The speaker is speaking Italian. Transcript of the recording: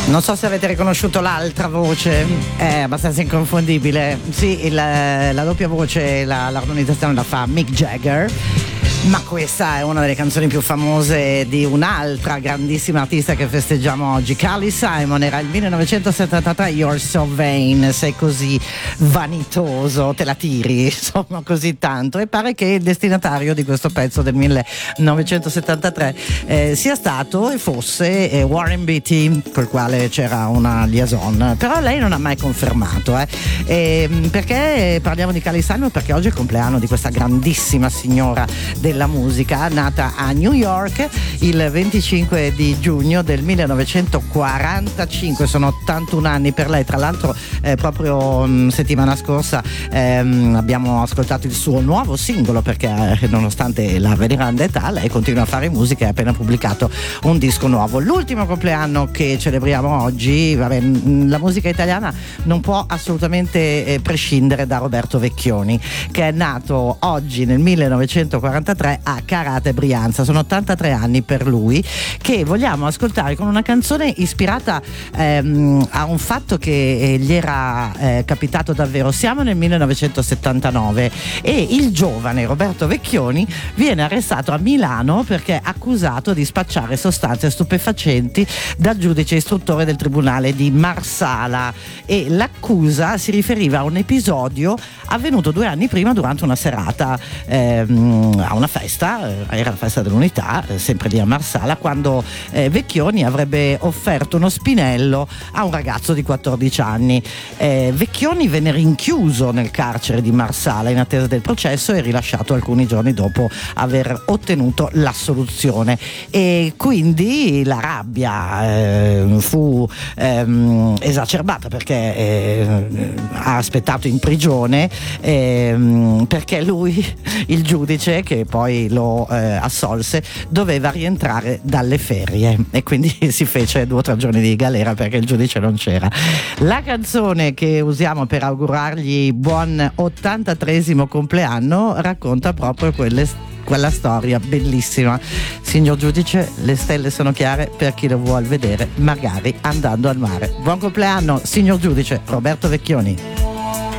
Non so se avete riconosciuto l'altra voce, è abbastanza inconfondibile. Sì, la doppia voce, l'armonizzazione la fa Mick Jagger. Ma questa è una delle canzoni più famose di un'altra grandissima artista che festeggiamo oggi, Carly Simon. Era il 1973, You're So Vain, sei così vanitoso, te la tiri, insomma, così tanto. E pare che il destinatario di questo pezzo del 1973 sia stato e fosse Warren Beatty, col quale c'era una liaison, però lei non ha mai confermato. Perché parliamo di Carly Simon? Perché oggi è il compleanno di questa grandissima signora della musica, nata a New York il 25 di giugno del 1945. Sono 81 anni per lei. Tra l'altro proprio settimana scorsa abbiamo ascoltato il suo nuovo singolo, perché nonostante la veneranda età lei continua a fare musica e ha appena pubblicato un disco nuovo. L'ultimo compleanno che celebriamo oggi, la musica italiana non può assolutamente prescindere da Roberto Vecchioni, che è nato oggi nel 1943 a Carate, Brianza. Sono 83 anni per lui, che vogliamo ascoltare con una canzone ispirata a un fatto che gli era capitato davvero. Siamo nel 1979 e il giovane Roberto Vecchioni viene arrestato a Milano perché è accusato di spacciare sostanze stupefacenti dal giudice istruttore del tribunale di Marsala, e l'accusa si riferiva a un episodio avvenuto 2 anni prima durante una serata a una festa, era la festa dell'Unità, sempre lì a Marsala, quando Vecchioni avrebbe offerto uno spinello a un ragazzo di 14 anni. Vecchioni venne rinchiuso nel carcere di Marsala in attesa del processo e rilasciato alcuni giorni dopo aver ottenuto l'assoluzione, e quindi la rabbia fu esacerbata, perché ha aspettato in prigione perché lui, il giudice che poi lo assolse, doveva rientrare dalle ferie e quindi si fece 2 o 3 giorni di galera perché il giudice non c'era. La canzone che usiamo per augurargli buon 83esimo compleanno racconta proprio quella storia bellissima. Signor giudice, le stelle sono chiare per chi lo vuol vedere, magari andando al mare. Buon compleanno, signor giudice Roberto Vecchioni.